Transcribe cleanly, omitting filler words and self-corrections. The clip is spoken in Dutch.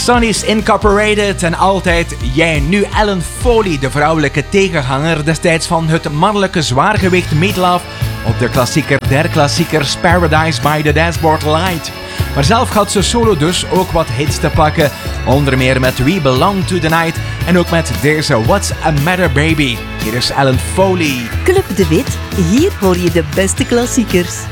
Sonny's Incorporated en altijd jij. Nu Ellen Foley, de vrouwelijke tegenhanger destijds van het mannelijke zwaargewicht Meatloaf op de klassieker der klassiekers Paradise by the Dashboard Light. Maar zelf had ze solo dus ook wat hits te pakken, onder meer met We Belong to the Night en ook met There's a What's a Matter Baby. Hier is Ellen Foley. Club de Wit, hier hoor je de beste klassiekers.